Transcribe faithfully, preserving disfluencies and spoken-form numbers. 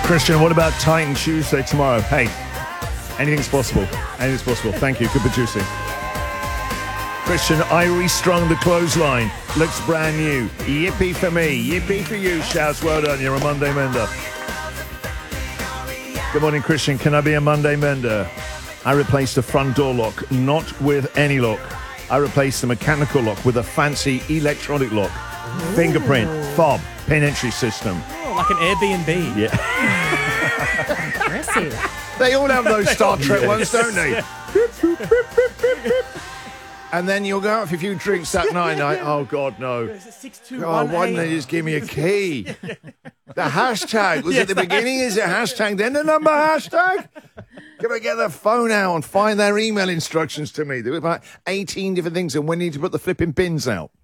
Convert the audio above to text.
Christian, what about Titan Tuesday tomorrow? Hey, anything's possible. Anything's possible. Thank you. Good producing. Christian, I restrung the clothesline. Looks brand new. Yippee for me. Yippee for you. Shouts, well done. You're a Monday Mender. Good morning, Christian. Can I be a Monday Mender? I replaced the front door lock, not with any lock. I replaced the mechanical lock with a fancy electronic lock. Ooh. Fingerprint, fob, pin entry system. Oh, like an Airbnb. Yeah. Impressive. They all have those Star Trek yes. ones, don't they? Yeah. And then you'll go out for a few drinks that night. night. Oh, God, no. It's a six, two, Oh, one, why didn't eight. they just give me a key? The hashtag was at the beginning. Is it hashtag? Then the number hashtag? Can I get the phone out and find their email instructions to me? There were about eighteen different things, and we need to put the flipping pins out.